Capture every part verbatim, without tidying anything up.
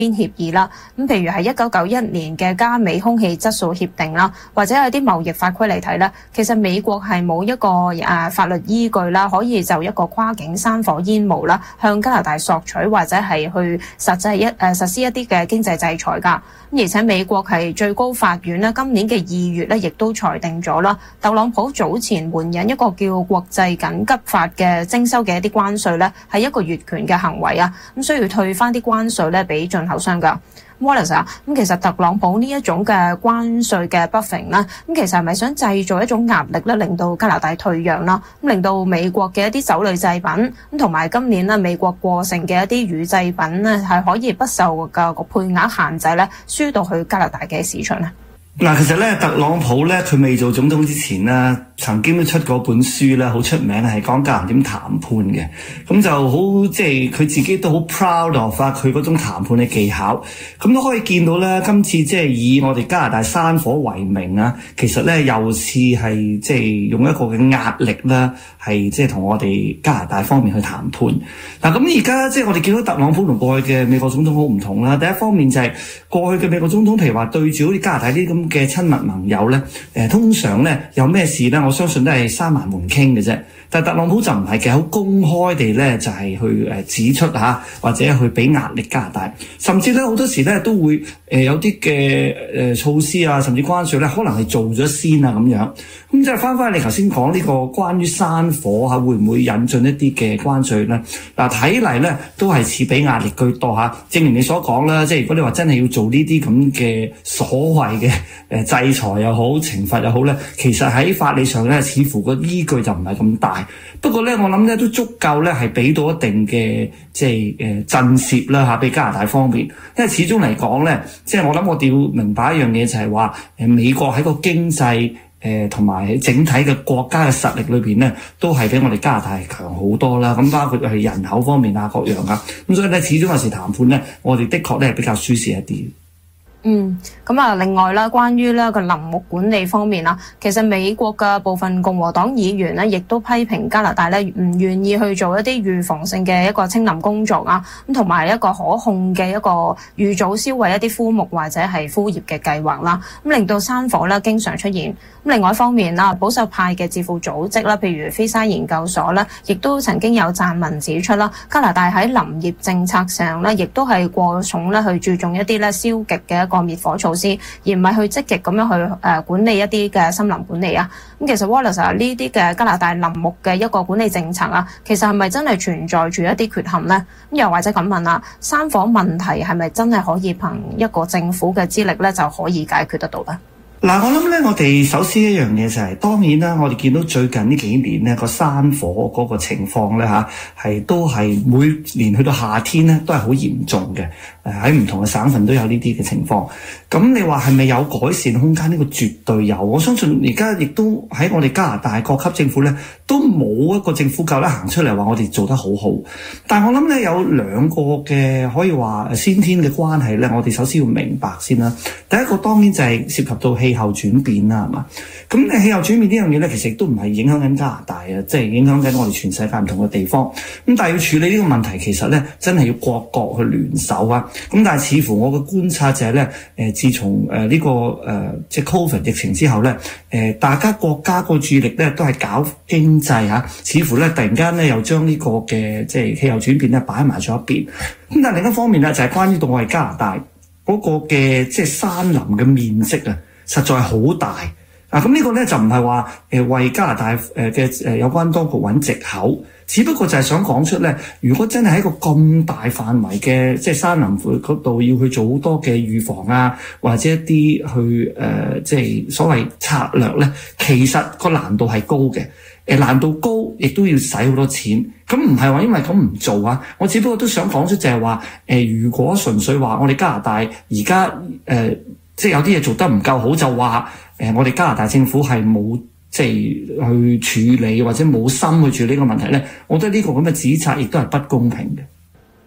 協議啦，咁譬如係一九九一年嘅加美空氣質素協定啦，或者有啲貿易法規嚟睇咧，其實美國係冇一個誒法律依據啦，可以就一個跨境山火煙霧啦，向加拿大索取或者係去實際一誒實施一啲嘅經濟制裁㗎。咁而且美國係最高法院咧，今年嘅二月咧，亦都裁定咗啦，特朗普早前援引一個叫國際緊急法嘅徵收嘅一啲關稅咧，係一個越權嘅行為啊，咁需要退翻啲關稅咧俾進口商㗎。Wallace 啊，咁其實特朗普呢一種嘅關稅嘅不平啦，咁其實係咪想製造一種壓力咧，令到加拿大退讓啦，咁令到美國嘅一啲酒類製品咁同埋今年咧美國過剩嘅一啲乳製品咧，係可以不受嘅個配額限制咧，輸到去加拿大嘅市場咧？ 嗱，其實咧，特朗普咧，佢未做總統之前咧，曾經都出過本書咧，好出名係講加拿大點談判嘅，咁就好即係佢自己都好 proud of 啊，佢嗰種談判嘅技巧，咁都可以見到咧，今次即係以我哋加拿大山火為名啊，其實咧又似係即係用一個嘅壓力啦，係即係同我哋加拿大方面去談判。嗱，咁而家即係我哋見到特朗普同過去嘅美國總統好唔同啦。第一方面就係過去嘅美國總統，譬如話對住好似加拿大啲咁嘅親密盟友咧，誒通常咧有咩事咧，我相信都係閂埋門傾嘅啫。但係特朗普就唔係嘅，好公開地咧就係去誒指出嚇，或者去俾壓力加拿大，甚至咧好多時咧都會誒有啲嘅誒措施啊，甚至關稅咧可能係做咗先啊咁樣。咁即係翻返嚟頭先講呢個關於山火嚇，會唔會引進一啲嘅關稅咧？嗱，睇嚟咧都係似俾壓力居多嚇。正如你所講啦，即係如果你話真係要做呢啲咁嘅所謂嘅誒制裁又好、懲罰又好咧，其實喺法理上咧，似乎個依據就唔係咁大。不過咧，我諗咧都足夠咧，係俾到一定嘅即係誒震懾啦嚇，俾加拿大方面。因為始終嚟講咧，即係我諗我哋要明白一樣嘢，就係話誒美國喺個經濟誒同埋喺整體嘅國家嘅實力裏邊咧，都係比我哋加拿大強好多啦。咁包括係人口方面啊各樣啊，咁所以咧始終有時談判咧，我哋的確咧係比較舒適一啲。 嗯，咁啊，另外啦，關於呢個林木管理方面啦，其實美國嘅部分共和黨議員呢，亦都批評加拿大呢唔願意去做一啲預防性嘅一個清林工作啊，咁同埋一個可控嘅一個預早銷毀一啲枯木或者係枯葉嘅計劃啦，咁令到山火呢經常出現。咁另外一方面啦，保守派嘅智庫組織啦，譬如菲沙研究所呢，亦都曾經有撰文指出啦，加拿大喺林業政策上呢，亦都係過重咧去注重一啲咧消極嘅個滅火措施，而唔係去積極咁樣去誒管理一啲嘅森林管理啊。咁其實 Wallace 啊，呢啲嘅加拿大林木嘅一個管理政策啊，其實係咪真係存在住一啲缺陷呢？咁又或者咁問啦，山火問題係咪真係可以憑一個政府嘅資力咧就可以解決得到咧？ 嗱，我諗咧，我哋首先一樣嘢就係、是，當然啦，我哋見到最近呢幾年咧個山火嗰個情況咧嚇，係都係每年去到夏天咧都係好嚴重嘅。誒喺唔同嘅省份都有呢啲嘅情況。咁你話係咪有改善空間？呢、這個絕對有。我相信而家亦都喺我哋加拿大各級政府咧，都冇一個政府夠得行出嚟話我哋做得好好。但係我諗咧有兩個嘅可以話先天嘅關係咧，我哋首先要明白先啦。第一個當然就係涉及到氣候轉變啦，係嘛？咁你氣候轉變呢樣嘢咧，其實亦都唔係影響緊加拿大啊，即係影響緊我哋全世界唔同嘅地方。咁但係要處理呢個問題，其實咧真係要各國去聯手啊。咁但係似乎我嘅觀察就係咧，誒自從誒呢個誒即係 Covid 疫情之後咧，誒大家國家個注意力咧都係搞經濟嚇，似乎咧突然間咧又將呢個嘅即係氣候轉變咧擺埋咗一邊。咁但係另一方面咧就係關於到我哋加拿大嗰個嘅即係山林嘅面積啊，實在係好大啊！咁呢個咧就唔係話誒為加拿大誒嘅誒有關當局揾藉口，只不過就係想講出咧，如果真係喺一個咁大範圍嘅即係山林嗰度要去做好多嘅預防啊，或者一啲去誒、呃、即係所謂策略咧，其實個難度係高嘅。誒難度高，亦都要使好多錢。咁唔係話因為咁唔做啊，我只不過都想講出就係話誒，如果純粹話我哋加拿大而家誒即係有啲嘢做得唔夠好，就話誒、呃、我哋加拿大政府係冇即係去處理或者冇心去處理呢個問題咧，我覺得呢個咁嘅指責亦都係不公平嘅。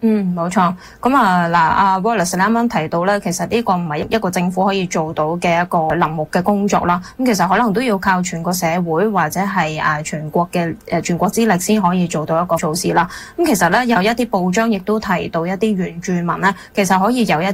嗯，冇錯。咁啊，嗱，阿 Wallace 你啱啱提到咧，其實呢個唔係一個政府可以做到嘅一個臨目嘅工作啦。咁其實可能都要靠全個社會或者係啊全國嘅誒全國之力先可以做到一個措施啦。咁其實咧有一啲報章亦都提到一啲原住民咧，其實可以有一